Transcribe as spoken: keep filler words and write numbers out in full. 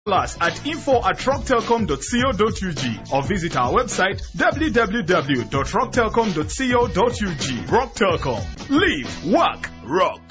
us at info at rocktelcom dot co dot ug or visit our website w w w dot rocktelcom dot co dot ug. Rock Telcom. Live, work, rock.